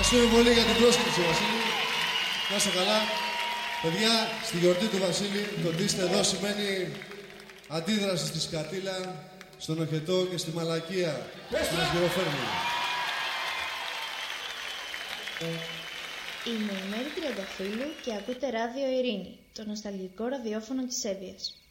Ευχαριστούμε πολύ για την πρόσκληση, Βασίλη. Να είστε καλά. Παιδιά, στη γιορτή του Βασίλη, το ότι είστε εδώ σημαίνει αντίδραση στη σκατήλα, στον οχετό και στη μαλακία που μας γυροφέρνει. Είμαι η Μέρη Τριανταφύλλου και ακούτε Ράδιο Ειρήνη, το νοσταλγικό ραδιόφωνο της Εύβοιας.